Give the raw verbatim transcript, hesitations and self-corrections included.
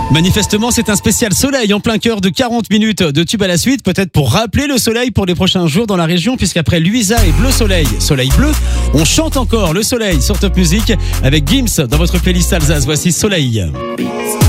Manifestement, c'est un spécial soleil en plein cœur de quarante minutes de tube à la suite, peut-être pour rappeler le soleil pour les prochains jours dans la région, puisqu'après Luisa et Bleu Soleil, Soleil Bleu, on chante encore le soleil sur Top Music avec Gims dans votre playlist Alsace. Voici Soleil.